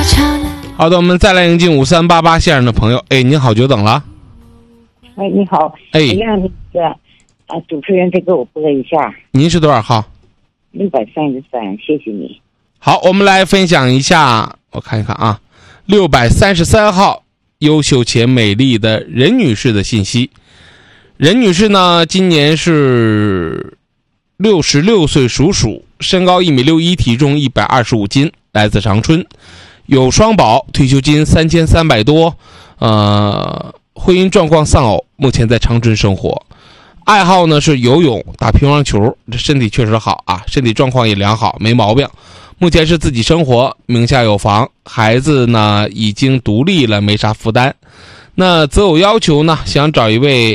好的，我们再来迎进5388线上的朋友。哎，您好，久等了。 哎，你好。 哎， 让那个主持人再给我播一下。 您是多少号 633，谢谢你。 好，我们来分享一下，我看一看啊，633号优秀且美丽的任女士的信息。任女士呢，今年是66岁，属鼠，身高1.61米，体重125斤，来自长春，有双保，退休金3300多，婚姻状况丧偶，目前在长春生活。爱好呢是游泳、打乒乓球，这身体确实好啊，身体状况也良好，没毛病。目前是自己生活，名下有房，孩子呢已经独立了，没啥负担。那择偶要求呢，想找一位